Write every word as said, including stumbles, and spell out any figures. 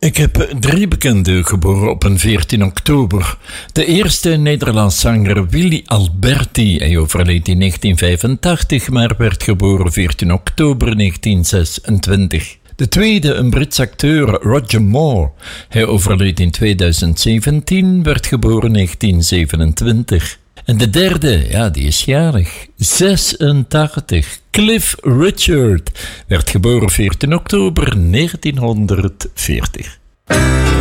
Ik heb drie bekenden geboren op een veertien oktober. De eerste Nederlands zanger Willy Alberti. Hij overleed in negentien vijfentachtig, maar werd geboren veertien oktober negentien zesentwintig. De tweede, een Brits acteur, Roger Moore. Hij overleed in tweeduizend zeventien, werd geboren negentien zevenentwintig. En de derde, ja, die is jarig, zesentachtig. Cliff Richard werd geboren veertien oktober negentienhonderdveertig.